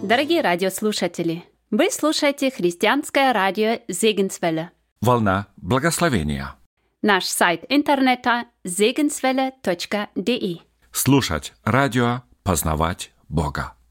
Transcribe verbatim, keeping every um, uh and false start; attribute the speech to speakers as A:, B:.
A: Дорогие радиослушатели, вы слушаете христианское радио Зегенсвелле.
B: Волна благословения.
A: Наш сайт интернета зегенсвелле точка де.
B: Слушать радио, познавать Бога.